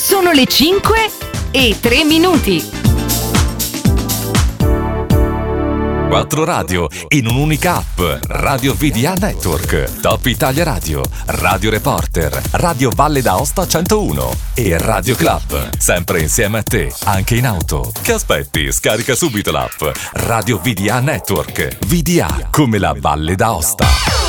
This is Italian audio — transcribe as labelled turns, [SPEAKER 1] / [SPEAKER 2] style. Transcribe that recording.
[SPEAKER 1] Sono le 5:03.
[SPEAKER 2] 4 radio in un'unica app. Radio VDA Network, Top Italia Radio, Radio Reporter, Radio Valle d'Aosta 101 e Radio Club. Sempre insieme a te, anche in auto. Che aspetti? Scarica subito l'app Radio VDA Network. VDA come la Valle d'Aosta.